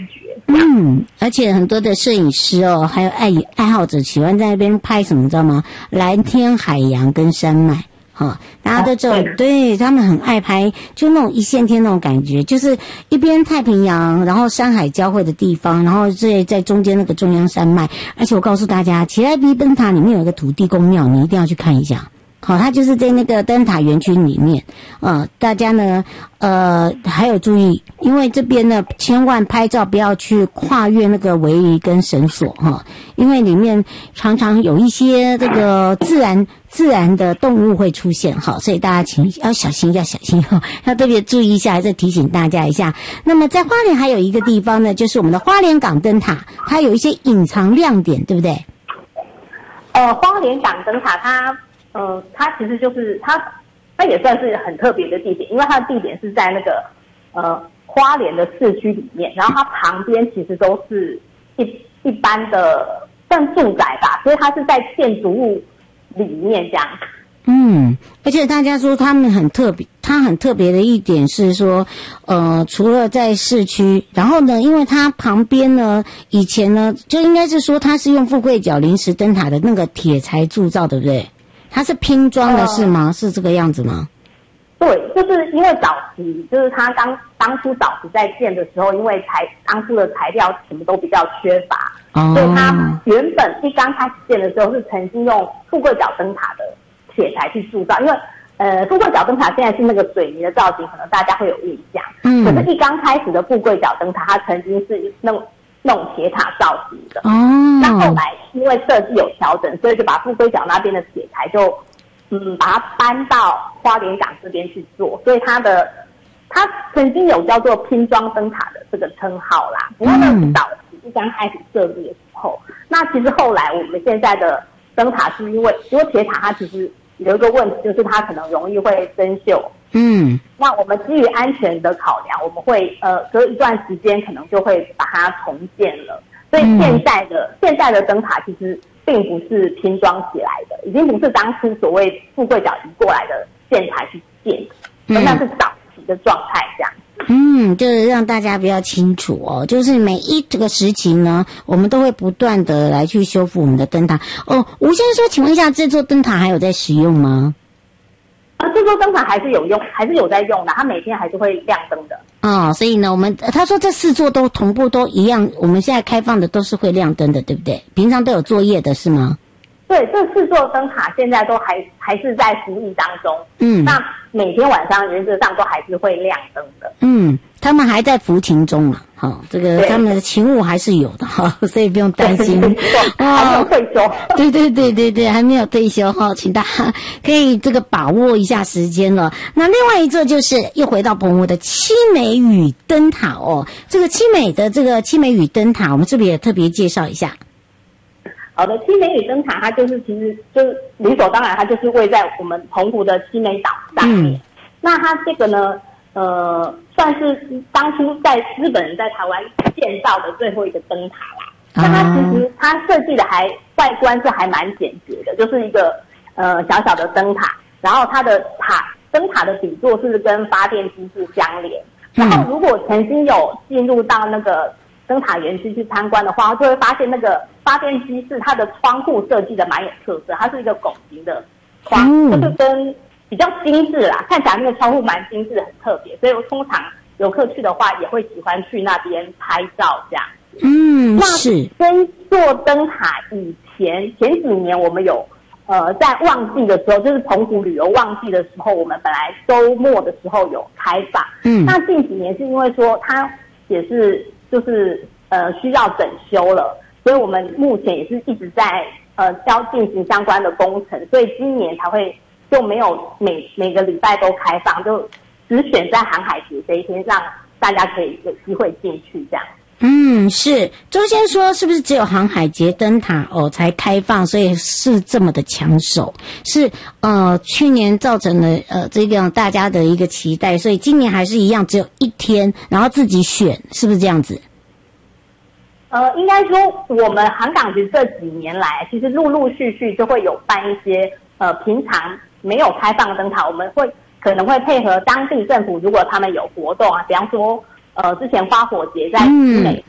觉。 而且很多的摄影师哦，还有爱好者喜欢在那边拍什么，你知道吗？蓝天、海洋跟山脉。大家都知道，对，他们很爱拍，就那种一线天那种感觉，就是一边太平洋，然后山海交汇的地方，然后在中间那个中央山脉。而且我告诉大家，奇莱比灯塔里面有一个土地公庙，你一定要去看一下。好，它就是在那个灯塔园区里面，大家呢，还有注意，因为这边呢，千万拍照不要去跨越那个围篱跟绳索因为里面常常有一些这个自然的动物会出现，好，所以大家要小心要特别注意一下，还是提醒大家一下。那么在花莲还有一个地方呢，就是我们的花莲港灯塔，它有一些隐藏亮点，对不对？ 花莲港灯塔它其实就是它也算是很特别的地点，因为它的地点是在那个花莲的市区里面，然后它旁边其实都是一般的算住宅吧，所以它是在建筑物里面这样。 而且大家说他们很特别，它很特别的一点是说，除了在市区，然后呢，因为它旁边呢，以前呢，就应该是说它是用富贵角临时灯塔的那个铁材铸造，对不对？它是拼装的是吗？是这个样子吗？ 对，就是因为早期就是它当初早期在建的时候，因为当初的材料什么都比较缺乏，所以它原本刚开始建的时候是曾经用富贵角灯塔的铁材去铸造，因为富贵角灯塔现在是那个水泥的造型，可能大家会有印象。可是刚开始的富贵角灯塔，它曾经是那种铁塔造型的。那后来因为设计有调整，所以就把富贵角那边的铁材就把它搬到花莲港这边去做，所以它曾经有叫做拼装灯塔的这个称号啦。不过那是早期刚开始设计的时候，那其实后来我们现在的灯塔是因为铁塔它其实有一个问题，就是它可能容易会生锈。那我们基于安全的考量，我们会隔一段时间可能就会把它重建了。所以现在的灯塔其实并不是拼装起来的，已经不是当初所谓富贵角移过来的建材去建的，那是早期的状态这样。 就是让大家比较清楚就是每一个时期呢，我们都会不断的来去修复我们的灯塔。吴先生说，请问一下，这座灯塔还有在使用吗？ 这座灯塔还是有用，还是有在用的，它每天还是会亮灯的。 所以呢，他说这4座都同步都一样，我们现在开放的都是会亮灯的，对不对？平常都有作业的是吗？ 对，这4座灯塔现在都还是在服役当中。那每天晚上原则上都还是会亮灯的。 他们还在服勤中嘛，这个他们的勤务还是有的所以不用担心。 还没有退休。 对，还没有退休请大家可以这个把握一下时间了。那另外一座就是又回到澎湖的七美屿灯塔这个七美屿灯塔，我们是不是也特别介绍一下？ 好的，七美屿灯塔它其实就是理所当然，它就是位在我们澎湖的七美岛上面。那它这个呢，算是当初在日本人在台湾建造的最后一个灯塔啦。那它其实它设计的外观是还蛮简洁的，就是一个小小的灯塔，然后它的灯塔的底座是跟发电机是相连。然后如果曾经有进入到那个灯塔园区去参观的话，就会发现那个发电机是它的窗户设计的蛮有特色，它是一个拱形的窗，就是跟比较精致啦，看起来那个窗户蛮精致的，很特别，所以我通常游客去的话也会喜欢去那边拍照这样。 是。 这座灯塔以前几年我们有在旺季的时候，就是澎湖旅游旺季的时候，我们本来周末的时候有开放。那近几年是因为说它也是就是需要整修了，所以我们目前也是一直在要进行相关的工程，所以今年才会就没有每个礼拜都开放，就只选在航海节这一天让大家可以有机会进去这样。 是。周先说是不是只有航海节灯塔才开放，所以是这么的抢手？是去年造成了这个大家的一个期待，所以今年还是一样只有1天，然后自己选，是不是这样子？ 应该说我们航港局这几年来，其实陆陆续续就会有办一些平常没有开放的灯塔，我们可能会配合当地政府，如果他们有活动啊，比方说之前花火节在新美